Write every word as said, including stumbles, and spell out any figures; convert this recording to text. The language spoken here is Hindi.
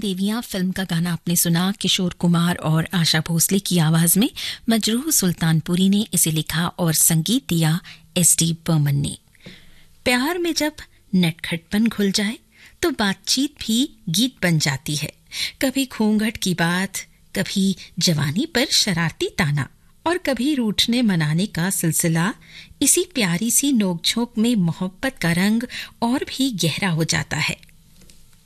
देवियां फिल्म का गाना आपने सुना किशोर कुमार और आशा भोसले की आवाज में। मजरूह सुल्तानपुरी ने इसे लिखा और संगीत दिया एस डी बर्मन ने। प्यार में जब नटखटपन घुल जाए तो बातचीत भी गीत बन जाती है। कभी घूंघट की बात, कभी जवानी पर शरारती ताना और कभी रूठने मनाने का सिलसिला। इसी प्यारी सी नोकझोंक में मोहब्बत का रंग और भी गहरा हो जाता है।